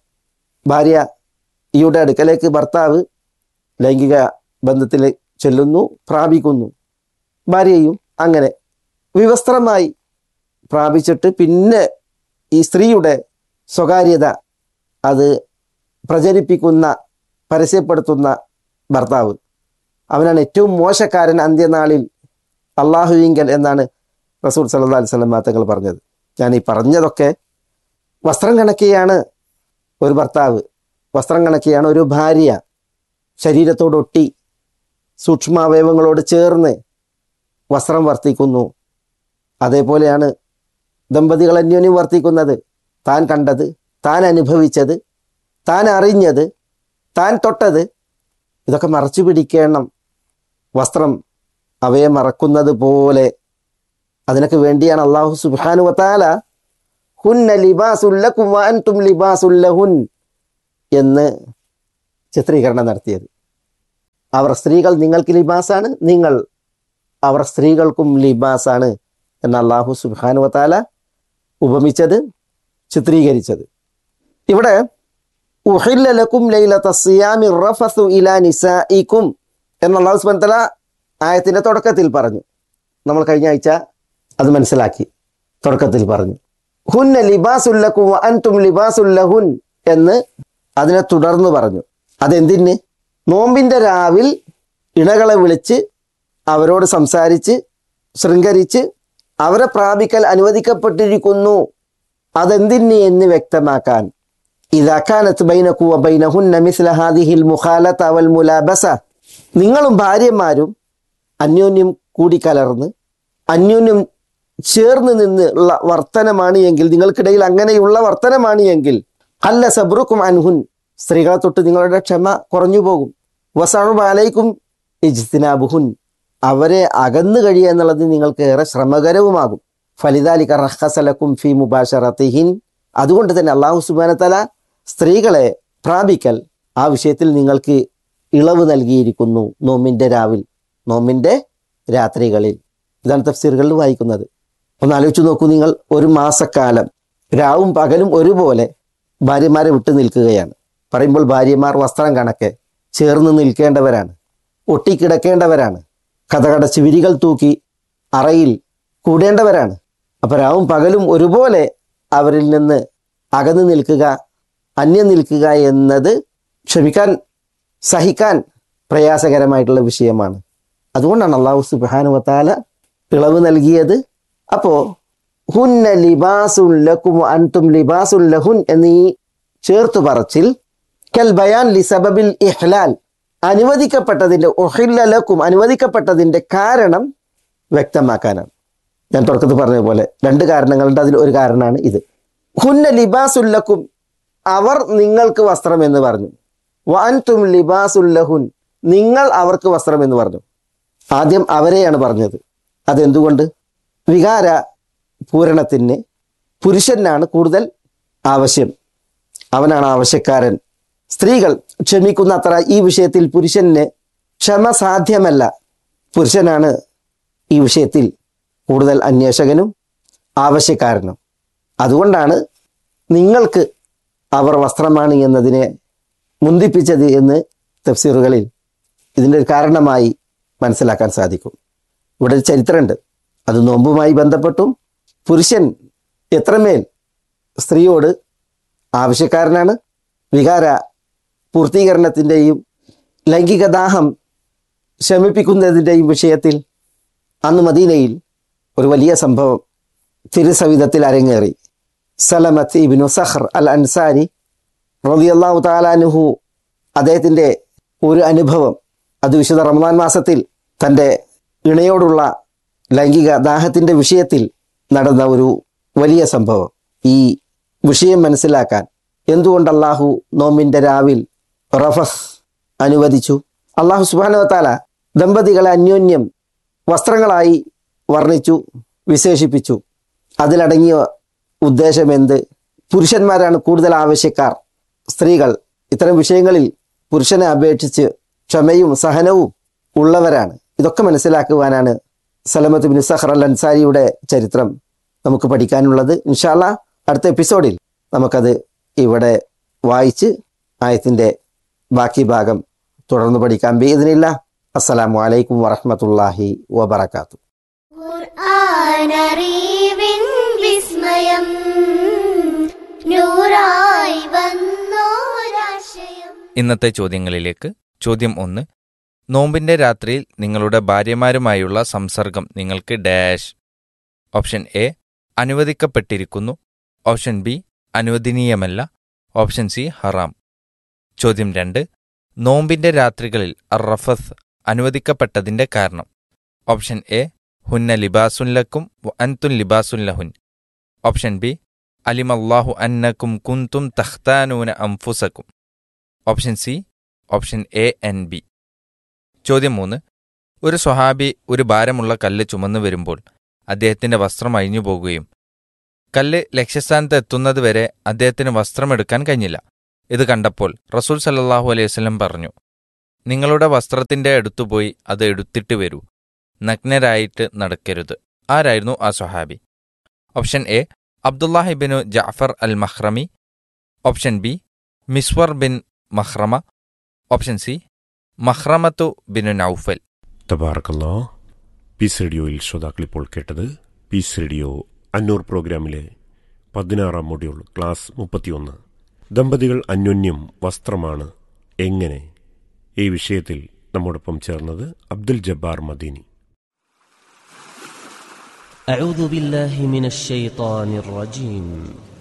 ഭാര്യയുടെ അടുക്കലേക്ക് ഭർത്താവ് ലൈംഗിക ബന്ധത്തിൽ ചെല്ലുന്നു, പ്രാപിക്കുന്നു. ഭാര്യയും അങ്ങനെ വിവസ്ത്രമായി പ്രാപിച്ചിട്ട് പിന്നെ ഈ സ്ത്രീയുടെ സ്വകാര്യത അത് പ്രചരിപ്പിക്കുന്ന, പരസ്യപ്പെടുത്തുന്ന ഭർത്താവ്, അവനാണ് ഏറ്റവും മോശക്കാരൻ അന്ത്യനാളിൽ അള്ളാഹുവിങ്കൽ എന്നാണ് റസൂൽ സല്ലല്ലാഹു അലൈഹി വസല്ലം തങ്ങൾ പറഞ്ഞത്. ഞാൻ ഈ പറഞ്ഞതൊക്കെ വസ്ത്രം കണക്കെയാണ് ഒരു ഭർത്താവ്, വസ്ത്രം കണക്കെയാണ് ഒരു ഭാര്യ. ശരീരത്തോടൊട്ടി സൂക്ഷ്മാവയവങ്ങളോട് ചേർന്ന് വസ്ത്രം വർത്തിക്കുന്നു. അതേപോലെയാണ് ദമ്പതികൾ അന്യോന്യം വർത്തിക്കുന്നത്. താൻ കണ്ടത്, താൻ അനുഭവിച്ചത്, താൻ അറിഞ്ഞത്, താൻ തൊട്ടത്, ഇതൊക്കെ മറച്ചു പിടിക്കണം. വസ്ത്രം അവയെ മറക്കുന്നത് പോലെ. അതിനൊക്കെ വേണ്ടിയാണ് അല്ലാഹു സുബ്ഹാനഹു വ തആല ഹുന്ന ലിബാസുൽ ലക്കും വ അൻതും ലിബാസുൽ ലഹുൻ എന്ന് ചിത്രീകരണം നടത്തിയത്. അവർ സ്ത്രീകൾ നിങ്ങൾക്ക് ലിബാസാണ്, നിങ്ങൾ അവർ സ്ത്രീകൾക്കും ലിബാസാണ് എന്ന് അല്ലാഹു സുബ്ഹാനഹു വ തആല ഉപമിച്ചത്, ചിത്രീകരിച്ചത്. ഇവിടെ ഉഹില്ല ലക്കും ലൈലത സിയാമി റഫസു ഇലാ നിസാഇക്കും എന്ന് അല്ലാഹു സുബ്ഹാനഹു വ തആല ആയത്തിന്റെ തുടക്കത്തിൽ പറഞ്ഞു. നമ്മൾ കഴിഞ്ഞ ആഴ്ച അത് മനസ്സിലാക്കി. തുടക്കത്തിൽ പറഞ്ഞു ഹുന്ന ലിബാസുൽ ലക്കും വ അൻതും ലിബാസുൽ ലഹുൻ എന്ന് അതിനെ തുടർന്ന് പറഞ്ഞു. അതെന്തിന്? നോമ്പിൻ്റെ രാവിൽ ഇണകളെ വിളിച്ച് അവരോട് സംസാരിച്ച് ശൃംഗരിച്ച് അവരെ പ്രാപിക്കൽ അനുവദിക്കപ്പെട്ടിരിക്കുന്നു. അതെന്തിന് എന്ന് വ്യക്തമാക്കാൻ. ഇദാ കാനത് ബൈനകും വ ബൈനഹുന്ന മിസ്ല ഹാദിഹിൽ മുഖാലത വൽ മുലാബസ, നിങ്ങളും ഭാര്യമാരും അന്യോന്യം കൂടിക്കലർന്ന് അന്യോന്യം ചേർന്ന് നിന്ന് ഉള്ള വർത്തനമാണ് എങ്കിൽ, നിങ്ങൾക്കിടയിൽ അങ്ങനെയുള്ള വർത്തനമാണ് എങ്കിൽ, അല്ല സബ്റുക്കും അൻഹുൻ, സ്ത്രീകളെ തൊട്ട് നിങ്ങളുടെ ക്ഷമ കുറഞ്ഞു പോകും. വസഅബ അലൈക്കും ഇജ്തിനാബുഹുൻ, അവരെ അകന്നു കഴിയുക എന്നുള്ളത് നിങ്ങൾക്ക് ഏറെ ശ്രമകരവുമാകും. ഫലിദാലിക റഖസ ലക്കും ഫീ മുബാശറതിഹിൻ, അതുകൊണ്ട് തന്നെ അല്ലാഹു സുബ്ഹാനഹു വ തആല സ്ത്രീകളെ പ്രാപിക്കൽ ആ വിഷയത്തിൽ നിങ്ങൾക്ക് ഇളവ് നൽകിയിരിക്കുന്നു. നോമ്പിൻ്റെ രാവിൽ, നോമ്പിൻ്റെ രാത്രികളിൽ. ഇതാണ് തഫ്സീറുകളിൽ വായിക്കുന്നത്. ഒന്ന് ആലോചിച്ച് നോക്കൂ, നിങ്ങൾ ഒരു മാസക്കാലം രാവും പകലും ഒരുപോലെ ഭാര്യമാരെ വിട്ടു നിൽക്കുകയാണ്. പറയുമ്പോൾ ഭാര്യമാർ വസ്ത്രം കണക്കെ ചേർന്ന് നിൽക്കേണ്ടവരാണ്, ഒട്ടിക്കിടക്കേണ്ടവരാണ്, കഥകടച്ച് വിരികൾ തൂക്കി അറയിൽ കൂടേണ്ടവരാണ്. അപ്പോൾ രാവും പകലും ഒരുപോലെ അവരിൽ നിന്ന് അകന്നു നിൽക്കുക, അന്യം നിൽക്കുക എന്നത് ക്ഷമിക്കാൻ, സഹിക്കാൻ പ്രയാസകരമായിട്ടുള്ള വിഷയമാണ്. അതുകൊണ്ടാണ് അല്ലാഹു സുബ്ഹാനഹു വ തആല ഇളവ് നൽകിയത്. അപ്പോൾ ഹുന്ന ലിബാസുൽ ലക്കും അൻതും ലിബാസുൽ ലഹുൻ എന്നീ ചേർത്തു പറച്ചിൽ കൽ ബയാൻ ലി സബബിൽ ഇഹ്ലാൽ, അനുവദിക്കപ്പെട്ടതിൻ്റെ, ഉഹില്ല ലക്കും അനുവദിക്കപ്പെട്ടതിൻ്റെ കാരണം വ്യക്തമാക്കാനാണ്. ഞാൻ തുടക്കത്തിൽ പറഞ്ഞ പോലെ രണ്ട് കാരണങ്ങളുണ്ട്, അതിൽ ഒരു കാരണമാണ് ഇത്. ഹുന്ന ലിബാസുൽ ലക്കും, അവർ നിങ്ങൾക്ക് വസ്ത്രം എന്ന് പറഞ്ഞു. വ അൻതും ലിബാസുൽ ലഹുൻ, നിങ്ങൾ അവർക്ക് വസ്ത്രം എന്ന് പറഞ്ഞു. ആദ്യം അവരെയാണ് പറഞ്ഞത്. അതെന്തുകൊണ്ട്? വികാര പൂരണത്തിന് പുരുഷനാണ് കൂടുതൽ ആവശ്യം, അവനാണ് ആവശ്യക്കാരൻ. സ്ത്രീകൾ ക്ഷമിക്കുന്ന അത്ര ഈ വിഷയത്തിൽ പുരുഷന് ക്ഷമ സാധ്യമല്ല. പുരുഷനാണ് ഈ വിഷയത്തിൽ കൂടുതൽ അന്വേഷകനും ആവശ്യക്കാരനും. അതുകൊണ്ടാണ് നിങ്ങൾക്ക് അവർ വസ്ത്രമാണ് എന്നതിനെ മുന്തിപ്പിച്ചത് എന്ന് തഫ്സീറുകളിൽ ഇതിൻ്റെ ഒരു കാരണമായി മനസ്സിലാക്കാൻ സാധിക്കും. ഇവിടെ ഒരു ചരിത്രമുണ്ട്, അത് നോമ്പുമായി ബന്ധപ്പെട്ടും. പുരുഷൻ എത്രമേൽ സ്ത്രീയോട് ആവശ്യക്കാരനാണ്, വികാര പൂർത്തീകരണത്തിൻ്റെയും ലൈംഗിക ദാഹം ശമിപ്പിക്കുന്നതിൻ്റെയും വിഷയത്തിൽ അന്ന് മദീനയിൽ ഒരു വലിയ സംഭവം തിരുസവിധത്തിൽ അരങ്ങേറി. സലമത്ത് ഇബ്നു സഖർ അൽ അൻസാരി റളിയല്ലാഹു തആല അൻഹു, അദ്ദേഹത്തിൻ്റെ ഒരു അനുഭവം, അത് വിശുദ്ധ റമദാൻ മാസത്തിൽ തൻ്റെ ഇണയോടുള്ള ലൈംഗിക ദാഹത്തിൻ്റെ വിഷയത്തിൽ നടന്ന ഒരു വലിയ സംഭവം. ഈ വിഷയം മനസ്സിലാക്കാൻ എന്തുകൊണ്ട് അല്ലാഹു നോമ്പിൻ്റെ രാവിൽ റഫസ് അനുവദിച്ചു? അല്ലാഹു സുബ്ഹാനഹു വ തആല ദമ്പതികളെ അന്യോന്യം വസ്ത്രങ്ങളായി വർണ്ണിച്ചു, വിശേഷിപ്പിച്ചു. അതിലടങ്ങിയ ഉദ്ദേശം എന്ത്? പുരുഷന്മാരാണ് കൂടുതൽ ആവശ്യക്കാർ. സ്ത്രീകൾ ഇത്തരം വിഷയങ്ങളിൽ പുരുഷനെ അപേക്ഷിച്ച് ക്ഷമയും സഹനവും ഉള്ളവരാണ്. ഇതൊക്കെ മനസ്സിലാക്കുവാനാണ് സലമത്ത് ഇബ്നു സഖർ അൽ അൻസാരിയുടെ ചരിത്രം നമുക്ക് പഠിക്കാനുള്ളത്. ഇൻഷാ അല്ലാഹ് അടുത്ത എപ്പിസോഡിൽ നമുക്കത് ഇവിടെ വായിച്ച് ആയത്തിൻ്റെ ബാക്കി ഭാഗം തുടർന്ന് പഠിക്കാം. ബിഇദ്നില്ലാഹ്. അസ്സലാമു അലൈക്കും വറഹ്മത്തുള്ളാഹി വബറകാതുഹു. ഖുർആനറിവിൻ വിസ്മയം നൂറായി വന്നോരാശയം. ഇന്നത്തെ ചോദ്യങ്ങളിലേക്ക്. ചോദ്യം 1. നോമ്പിന്റെ രാത്രിയിൽ നിങ്ങളുടെ ഭാര്യമാരുമായുള്ള സംസർഗം നിങ്ങൾക്ക് dash. Option A അനുവദിക്കപ്പെട്ടിരിക്കുന്നു, option B അനുവദനീയമല്ല, ഓപ്ഷൻ സി ഹറാം. ചോദ്യം 2. നോമ്പിന്റെ രാത്രികളിൽ റഫസ് അനുവദിക്കപ്പെട്ടതിന്റെ കാരണം. ഓപ്ഷൻ എ ഹുന്ന ലിബാസുൻ ലക്കും വ അൻതും ലിബാസുൻ ലഹുൻ, ഓപ്ഷൻ ബി അലിമല്ലാഹു അന്നക്കും കുന്തും തഖ്താനൂന അൻഫുസക്കും, option C option A N B. ചോദ്യം 3. ഒരു സ്വഹാബി ഒരു ഭാരമുള്ള കല്ല് ചുമന്നു വരുമ്പോൾ അദ്ദേഹത്തിന്റെ വസ്ത്രം അഴിഞ്ഞു പോകുകയും കല്ല് ലക്ഷ്യസ്ഥാനത്ത് എത്തുന്നതുവരെ അദ്ദേഹത്തിന് വസ്ത്രമെടുക്കാൻ കഴിഞ്ഞില്ല. ഇത് കണ്ടപ്പോൾ റസൂൽ സല്ലല്ലാഹു അലൈഹി വസല്ലം പറഞ്ഞു, നിങ്ങളുടെ വസ്ത്രത്തിന്റെ അടുത്തുപോയി അത് എടുത്തിട്ട് വരൂ, നഗ്നരായിട്ട് നടക്കരുത്. ആരായിരുന്നു ആ സ്വഹാബി? Option A Abdullahi Binu Jafar Al മഖ്റമി. Option B മിസ്വർ bin മഖ്റമ. Option C മഖ്റമത്തു Binu Naufal. തബാറക്കല്ലാ. Piece റേഡിയോയിൽ ശ്രോതാക്കളിപ്പോൾ കേട്ടത് പീസ് റേഡിയോ അന്നൂർ പ്രോഗ്രാമിലെ 16-ാം മൊഡ്യൂൾ ക്ലാസ് 31. ദമ്പതികൾ അന്യോന്യം വസ്ത്രമാണ് എങ്ങനെ? ഈ വിഷയത്തിൽ നമ്മോടൊപ്പം ചേർന്നത് അബ്ദുൽ ജബ്ബാർ മദീനി. أعوذ بالله من الشيطان الرجيم